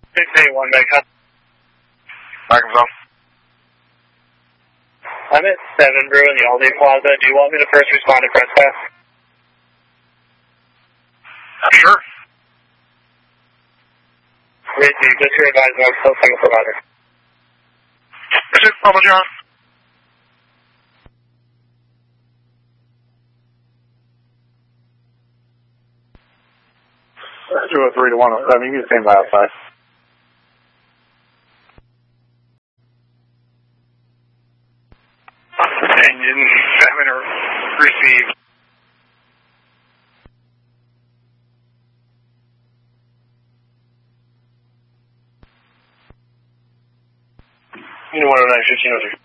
681 Mega. Microphone. I'm at 7 Brew in the Aldi Plaza. Do you want me to first respond to press pass? Sure. Great, dude. Just your advisement. I'm still single provider. That's it. How about John? Do a 3 to 1. I mean, you can stand by outside. Engine 7 or received. You know, 109, 1503.